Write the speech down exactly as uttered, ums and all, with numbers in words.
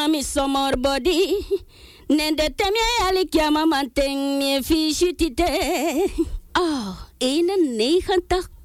mi somor body. Nende temje alikia mama ting mi fi shutite. Oh, eenennegentig